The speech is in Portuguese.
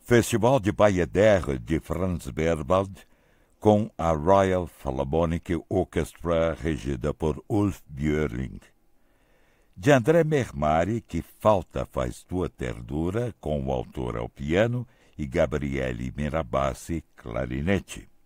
Festival de Bayadère de Franz Berwald, com a Royal Philharmonic Orchestra regida por Ulf Björling. De André Mermari, Que Falta Faz Tua Ternura, com o autor ao piano, e Gabriele Mirabassi, clarinete.